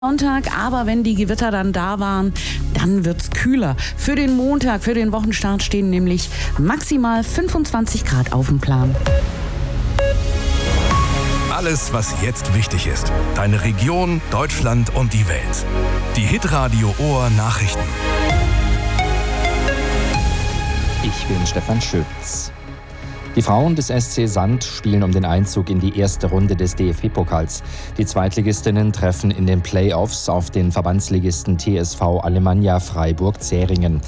Sonntag, aber wenn die Gewitter dann da waren, dann wird's kühler. Für den Montag, für den Wochenstart stehen nämlich maximal 25 Grad auf dem Plan. Alles, was jetzt wichtig ist. Deine Region, Deutschland und die Welt. Die Hitradio Ohr Nachrichten. Ich bin Stefan Schütz. Die Frauen des SC Sand spielen um den Einzug in die erste Runde des DFB-Pokals. Die Zweitligistinnen treffen in den Playoffs auf den Verbandsligisten TSV Alemannia Freiburg-Zähringen.